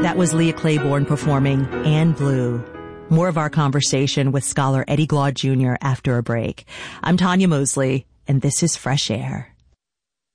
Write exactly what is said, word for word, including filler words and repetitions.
That was Leah Claiborne performing Anne Blue. More of our conversation with scholar Eddie Glaude Junior after a break. I'm Tanya Mosley, and this is Fresh Air.